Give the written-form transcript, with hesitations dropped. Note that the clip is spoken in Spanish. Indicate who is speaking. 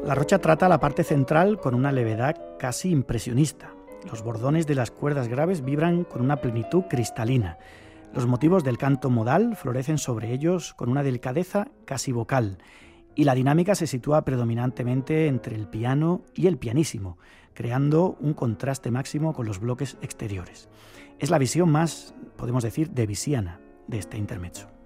Speaker 1: La Rocha trata la parte central con una levedad casi impresionista. Los bordones de las cuerdas graves vibran con una plenitud cristalina. Los motivos del canto modal florecen sobre ellos con una delicadeza casi vocal, y la dinámica se sitúa predominantemente entre el piano y el pianísimo, creando un contraste máximo con los bloques exteriores. Es la visión más, podemos decir, debussiana de este intermezzo.